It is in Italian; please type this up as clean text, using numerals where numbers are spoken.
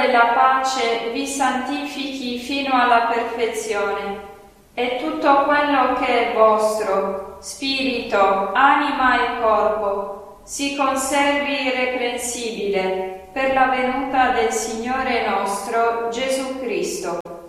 e la pace vi santifichi fino alla perfezione, e tutto quello che è vostro, spirito, anima e corpo, si conservi irreprensibile per la venuta del Signore nostro Gesù Cristo.